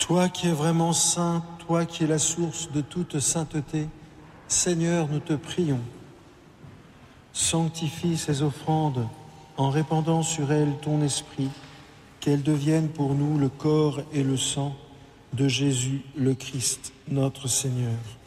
Toi qui es vraiment saint, toi qui es la source de toute sainteté, Seigneur, nous te prions. Sanctifie ces offrandes en répandant sur elles ton esprit, qu'elles deviennent pour nous le corps et le sang de Jésus le Christ, notre Seigneur.